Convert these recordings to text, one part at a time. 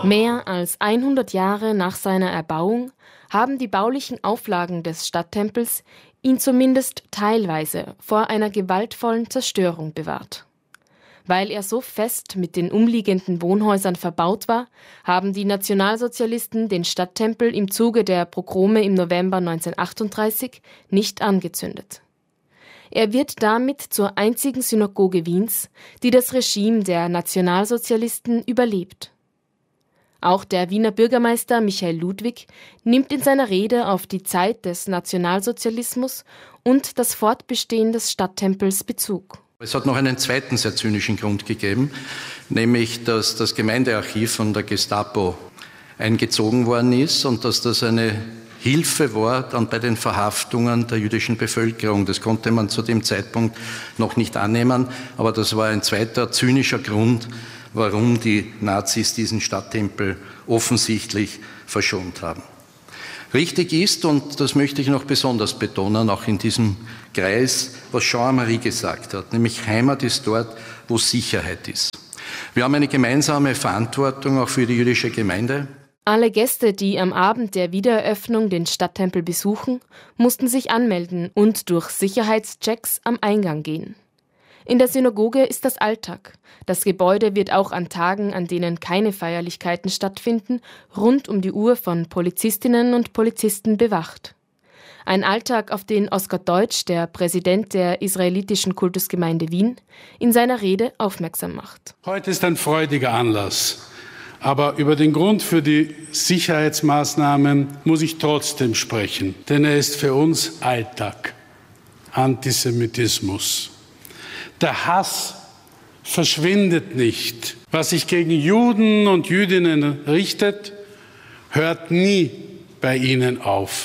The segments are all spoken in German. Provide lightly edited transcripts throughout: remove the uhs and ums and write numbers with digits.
Mehr als 100 Jahre nach seiner Erbauung haben die baulichen Auflagen des Stadttempels ihn zumindest teilweise vor einer gewaltvollen Zerstörung bewahrt. Weil er so fest mit den umliegenden Wohnhäusern verbaut war, haben die Nationalsozialisten den Stadttempel im Zuge der Pogrome im November 1938 nicht angezündet. Er wird damit zur einzigen Synagoge Wiens, die das Regime der Nationalsozialisten überlebt. Auch der Wiener Bürgermeister Michael Ludwig nimmt in seiner Rede auf die Zeit des Nationalsozialismus und das Fortbestehen des Stadttempels Bezug. Es hat noch einen zweiten sehr zynischen Grund gegeben, nämlich dass das Gemeindearchiv von der Gestapo eingezogen worden ist und dass das eine Hilfe war dann bei den Verhaftungen der jüdischen Bevölkerung. Das konnte man zu dem Zeitpunkt noch nicht annehmen, aber das war ein zweiter zynischer Grund, warum die Nazis diesen Stadttempel offensichtlich verschont haben. Richtig ist, und das möchte ich noch besonders betonen, auch in diesem Kreis, was Jean-Marie gesagt hat, nämlich Heimat ist dort, wo Sicherheit ist. Wir haben eine gemeinsame Verantwortung auch für die jüdische Gemeinde. Alle Gäste, die am Abend der Wiedereröffnung den Stadttempel besuchen, mussten sich anmelden und durch Sicherheitschecks am Eingang gehen. In der Synagoge ist das Alltag. Das Gebäude wird auch an Tagen, an denen keine Feierlichkeiten stattfinden, rund um die Uhr von Polizistinnen und Polizisten bewacht. Ein Alltag, auf den Oskar Deutsch, der Präsident der israelitischen Kultusgemeinde Wien, in seiner Rede aufmerksam macht. Heute ist ein freudiger Anlass. Aber über den Grund für die Sicherheitsmaßnahmen muss ich trotzdem sprechen, denn er ist für uns Alltag. Antisemitismus. Der Hass verschwindet nicht. Was sich gegen Juden und Jüdinnen richtet, hört nie bei ihnen auf.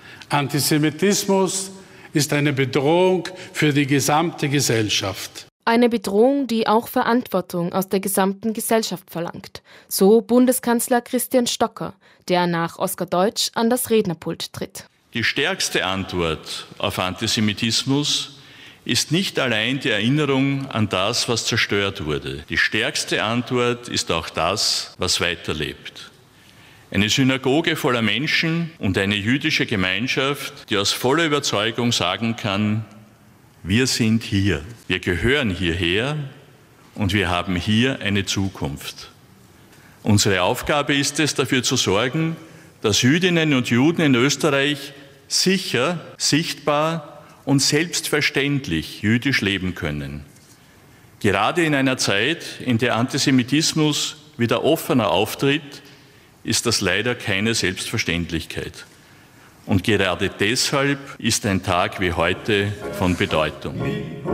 Antisemitismus ist eine Bedrohung für die gesamte Gesellschaft. Eine Bedrohung, die auch Verantwortung aus der gesamten Gesellschaft verlangt. So Bundeskanzler Christian Stocker, der nach Oskar Deutsch an das Rednerpult tritt. Die stärkste Antwort auf Antisemitismus ist nicht allein die Erinnerung an das, was zerstört wurde. Die stärkste Antwort ist auch das, was weiterlebt. Eine Synagoge voller Menschen und eine jüdische Gemeinschaft, die aus voller Überzeugung sagen kann, wir sind hier, wir gehören hierher und wir haben hier eine Zukunft. Unsere Aufgabe ist es, dafür zu sorgen, dass Jüdinnen und Juden in Österreich sicher, sichtbar und selbstverständlich jüdisch leben können. Gerade in einer Zeit, in der Antisemitismus wieder offener auftritt, ist das leider keine Selbstverständlichkeit. Und gerade deshalb ist ein Tag wie heute von Bedeutung.